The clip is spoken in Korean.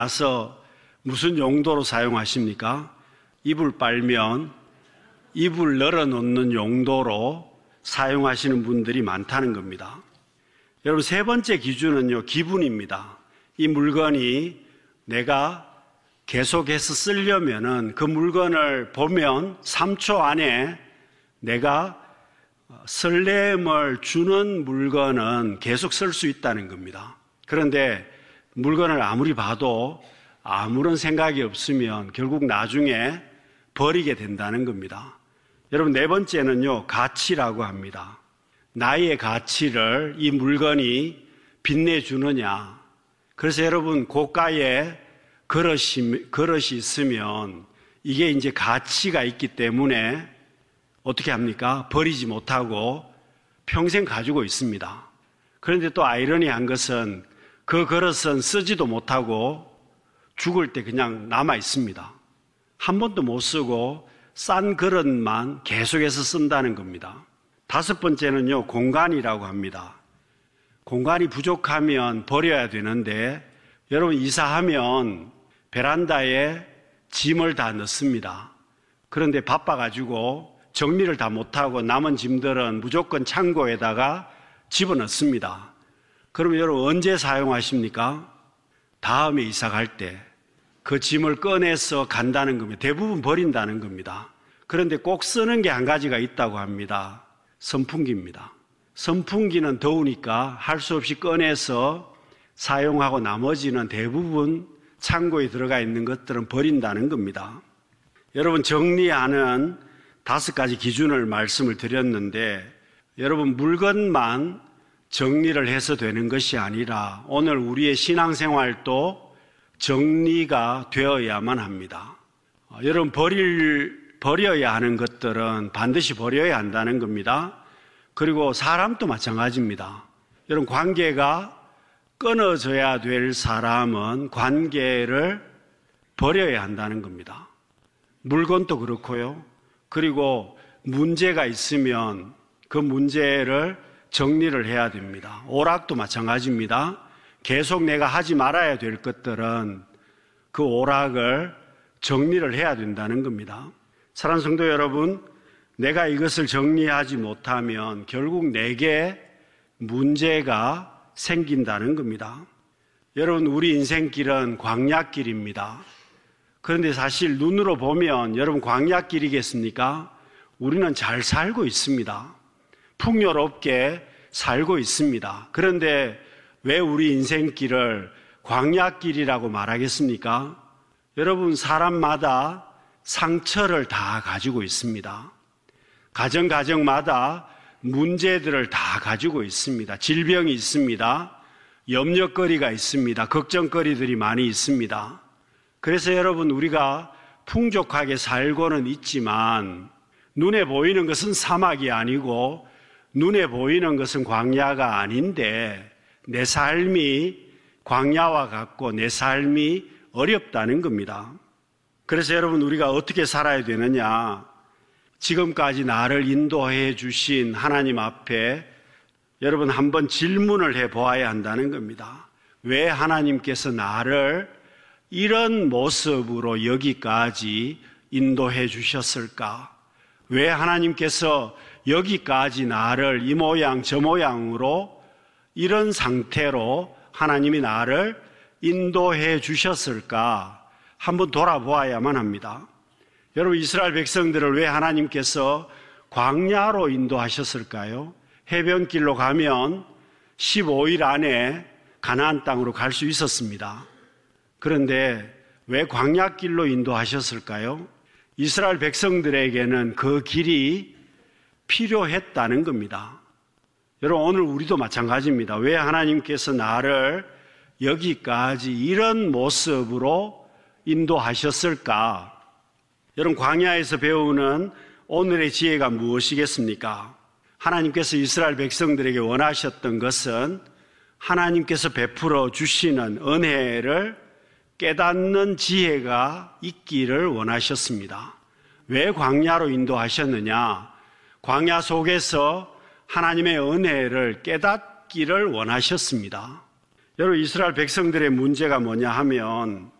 나서 무슨 용도로 사용하십니까? 이불 빨면 이불 널어놓는 용도로 사용하시는 분들이 많다는 겁니다. 여러분, 세 번째 기준은요, 기분입니다. 이 물건이 내가 계속해서 쓰려면은 그 물건을 보면 3초 안에 내가 설렘을 주는 물건은 계속 쓸 수 있다는 겁니다. 그런데 물건을 아무리 봐도 아무런 생각이 없으면 결국 나중에 버리게 된다는 겁니다. 여러분, 네 번째는요, 가치라고 합니다. 나의 가치를 이 물건이 빛내주느냐. 그래서 여러분, 고가의 그릇이 있으면 이게 이제 가치가 있기 때문에 어떻게 합니까? 버리지 못하고 평생 가지고 있습니다. 그런데 또 아이러니한 것은 그 그릇은 쓰지도 못하고 죽을 때 그냥 남아 있습니다. 한 번도 못 쓰고 싼 그릇만 계속해서 쓴다는 겁니다. 다섯 번째는요, 공간이라고 합니다. 공간이 부족하면 버려야 되는데 여러분, 이사하면 베란다에 짐을 다 넣습니다. 그런데 바빠가지고 정리를 다 못하고 남은 짐들은 무조건 창고에다가 집어넣습니다. 그럼 여러분, 언제 사용하십니까? 다음에 이사 갈 때 그 짐을 꺼내서 간다는 겁니다. 대부분 버린다는 겁니다. 그런데 꼭 쓰는 게 한 가지가 있다고 합니다. 선풍기입니다. 선풍기는 더우니까 할 수 없이 꺼내서 사용하고 나머지는 대부분 창고에 들어가 있는 것들은 버린다는 겁니다. 여러분, 정리하는 5가지 기준을 말씀을 드렸는데 여러분, 물건만 정리를 해서 되는 것이 아니라 오늘 우리의 신앙생활도 정리가 되어야만 합니다. 여러분, 버려야 하는 것들은 반드시 버려야 한다는 겁니다. 그리고 사람도 마찬가지입니다. 여러분, 관계가 끊어져야 될 사람은 관계를 버려야 한다는 겁니다. 물건도 그렇고요. 그리고 문제가 있으면 그 문제를 정리를 해야 됩니다. 오락도 마찬가지입니다. 계속 내가 하지 말아야 될 것들은 그 오락을 정리를 해야 된다는 겁니다. 사랑하는 성도 여러분, 내가 이것을 정리하지 못하면 결국 내게 문제가 생긴다는 겁니다. 여러분, 우리 인생길은 광야길입니다. 그런데 사실 눈으로 보면 여러분, 광야길이겠습니까? 우리는 잘 살고 있습니다. 풍요롭게 살고 있습니다. 그런데 왜 우리 인생길을 광야길이라고 말하겠습니까? 여러분, 사람마다 상처를 다 가지고 있습니다. 가정마다 문제들을 다 가지고 있습니다. 질병이 있습니다. 염려거리가 있습니다. 걱정거리들이 많이 있습니다. 그래서 여러분, 우리가 풍족하게 살고는 있지만 눈에 보이는 것은 사막이 아니고 눈에 보이는 것은 광야가 아닌데 내 삶이 광야와 같고 내 삶이 어렵다는 겁니다. 그래서 여러분, 우리가 어떻게 살아야 되느냐? 지금까지 나를 인도해 주신 하나님 앞에 여러분 한번 질문을 해 보아야 한다는 겁니다. 왜 하나님께서 나를 이런 모습으로 여기까지 인도해 주셨을까? 왜 하나님께서 여기까지 나를 이 모양 저 모양으로 이런 상태로 하나님이 나를 인도해 주셨을까? 한번 돌아보아야만 합니다. 여러분, 이스라엘 백성들을 왜 하나님께서 광야로 인도하셨을까요? 해변길로 가면 15일 안에 가나안 땅으로 갈 수 있었습니다. 그런데 왜 광야길로 인도하셨을까요? 이스라엘 백성들에게는 그 길이 필요했다는 겁니다. 여러분, 오늘 우리도 마찬가지입니다. 왜 하나님께서 나를 여기까지 이런 모습으로 인도하셨을까? 여러분, 광야에서 배우는 오늘의 지혜가 무엇이겠습니까? 하나님께서 이스라엘 백성들에게 원하셨던 것은 하나님께서 베풀어 주시는 은혜를 깨닫는 지혜가 있기를 원하셨습니다. 왜 광야로 인도하셨느냐? 광야 속에서 하나님의 은혜를 깨닫기를 원하셨습니다. 여러분, 이스라엘 백성들의 문제가 뭐냐 하면